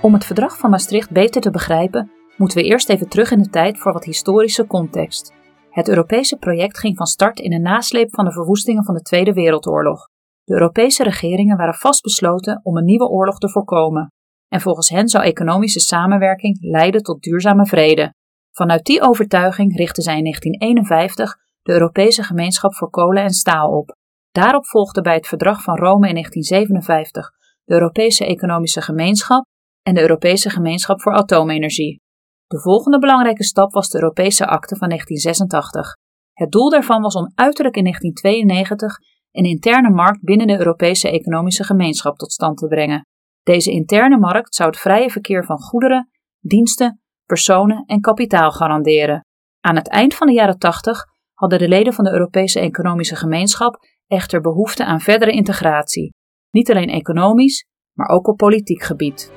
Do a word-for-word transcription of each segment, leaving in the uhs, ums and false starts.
Om het Verdrag van Maastricht beter te begrijpen, moeten we eerst even terug in de tijd voor wat historische context. Het Europese project ging van start in de nasleep van de verwoestingen van de Tweede Wereldoorlog. De Europese regeringen waren vastbesloten om een nieuwe oorlog te voorkomen. En volgens hen zou economische samenwerking leiden tot duurzame vrede. Vanuit die overtuiging richtten zij in negentien eenenvijftig de Europese Gemeenschap voor Kolen en Staal op. Daarop volgde bij het Verdrag van Rome in negentien zevenenvijftig de Europese Economische Gemeenschap en de Europese Gemeenschap voor Atoomenergie. De volgende belangrijke stap was de Europese Akte van negentien zesentachtig. Het doel daarvan was om uiterlijk in negentien tweeënnegentig een interne markt binnen de Europese Economische Gemeenschap tot stand te brengen. Deze interne markt zou het vrije verkeer van goederen, diensten, personen en kapitaal garanderen. Aan het eind van de jaren tachtig hadden de leden van de Europese Economische Gemeenschap echter behoefte aan verdere integratie. Niet alleen economisch, maar ook op politiek gebied.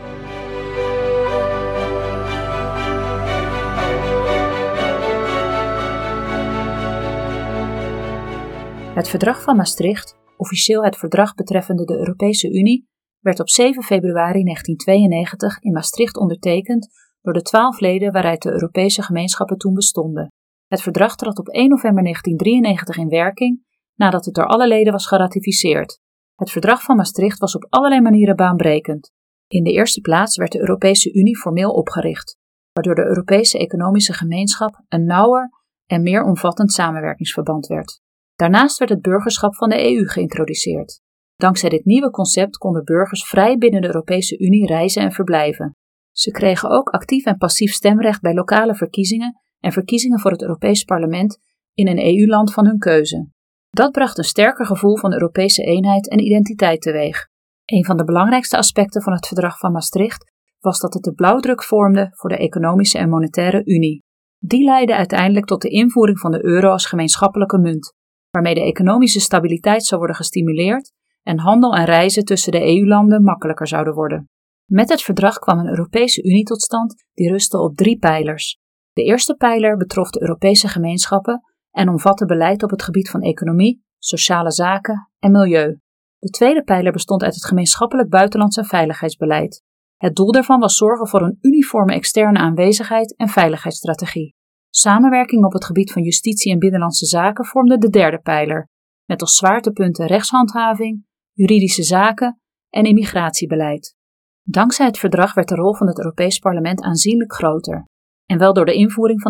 Het Verdrag van Maastricht, officieel het verdrag betreffende de Europese Unie, werd op zeven februari negentien tweeënnegentig in Maastricht ondertekend door de twaalf leden waaruit de Europese gemeenschappen toen bestonden. Het verdrag trad op één november negentien drieënnegentig in werking, nadat het door alle leden was geratificeerd. Het Verdrag van Maastricht was op allerlei manieren baanbrekend. In de eerste plaats werd de Europese Unie formeel opgericht, waardoor de Europese Economische Gemeenschap een nauwer en meer omvattend samenwerkingsverband werd. Daarnaast werd het burgerschap van de E U geïntroduceerd. Dankzij dit nieuwe concept konden burgers vrij binnen de Europese Unie reizen en verblijven. Ze kregen ook actief en passief stemrecht bij lokale verkiezingen en verkiezingen voor het Europees Parlement in een E U-land van hun keuze. Dat bracht een sterker gevoel van Europese eenheid en identiteit teweeg. Een van de belangrijkste aspecten van het Verdrag van Maastricht was dat het de blauwdruk vormde voor de Economische en Monetaire Unie. Die leidde uiteindelijk tot de invoering van de euro als gemeenschappelijke munt, waarmee de economische stabiliteit zou worden gestimuleerd en handel en reizen tussen de E U-landen makkelijker zouden worden. Met het verdrag kwam een Europese Unie tot stand die rustte op drie pijlers. De eerste pijler betrof de Europese gemeenschappen en omvatte beleid op het gebied van economie, sociale zaken en milieu. De tweede pijler bestond uit het gemeenschappelijk buitenlands en veiligheidsbeleid. Het doel daarvan was zorgen voor een uniforme externe aanwezigheid en veiligheidsstrategie. Samenwerking op het gebied van justitie en binnenlandse zaken vormde de derde pijler, met als zwaartepunten rechtshandhaving, juridische zaken en immigratiebeleid. Dankzij het verdrag werd de rol van het Europees Parlement aanzienlijk groter, en wel door de invoering van